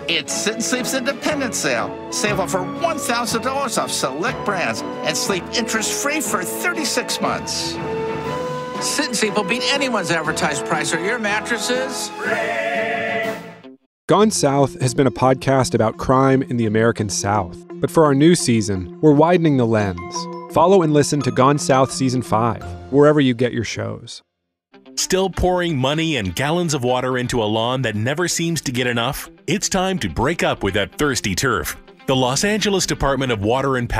It's Sit and Sleep's Independence Sale. Save over $1,000 off select brands and sleep interest-free for 36 months. Sit and Sleep will beat anyone's advertised price or your mattresses. Gone South has been a podcast about crime in the American South. But for our new season, we're widening the lens. Follow and listen to Gone South Season 5, wherever you get your shows. Still pouring money and gallons of water into a lawn that never seems to get enough? It's time to break up with that thirsty turf. The Los Angeles Department of Water and Power